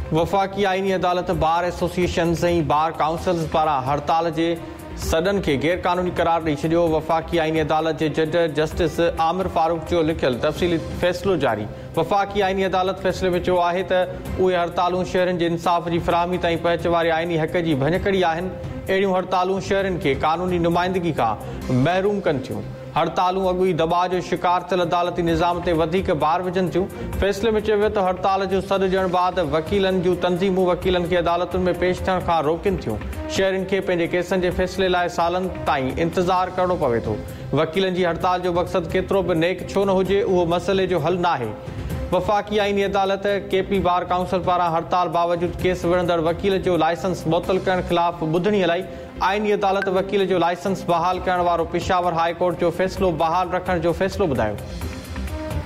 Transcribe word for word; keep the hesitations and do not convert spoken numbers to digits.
वफ़ाक़ी आइनी अदालत बार एसोसिएशन्स ऐं बार काउंसिल्स पारां हड़ताल जे सॾनि खे गैर क़ानूनी करार ॾेई छॾियो। वफ़ाक़ी आइनी अदालत जे जज जस्टिस आमिर फारूक जो लिखियलु तफ़सीली फ़ैसिलो जारी। वफ़ाक़ी आइनी अदालत फ़ैसिले में चयो आहे त उहे हड़तालूं शहरनि जे इंसाफ़ जी फ़राहमी ताईं पहुच वारे आइनी हक़ जी भञकड़ी आहिनि। अहिड़ियूं हड़तालूं शहरनि खे क़ानूनी नुमाइंदगी खां महरूम कनि थियूं। हड़तालूं अॻुई दॿाउ जो शिकार थियल अदालती निज़ाम ते वधीक भार विझनि थियूं। फ़ैसिले में चयो वियो त हड़ताल जो सॾु ॾियण बैदि वकीलनि जूं तंज़ीमूं वकीलनि खे अदालतुनि में पेश थियण खां रोकनि थियूं। शहरनि खे पंहिंजे केसनि जे फ़ैसिले लाइ सालनि ताईं इंतज़ारु करणो पवे थो। वकीलनि जी हड़ताल जो मक़सदु केतिरो बि नेक छो न हुजे, उहो मसइले जो हल नाहे। वफ़ाक़ी आइनी अदालत केपी बार काउंसिल पारां हड़ताल बावजूदि केस विढ़ंदड़ वकील जो लाइसेंस मुअतल करण ख़िलाफ़ ॿुधणी हलाई। आइनी अदालत वकील जो लाइसेंस बहाल करण वारो पेशावर हाई कोर्ट जो फ़ैसिलो बहाल रखण जो फ़ैसिलो ॿुधायो।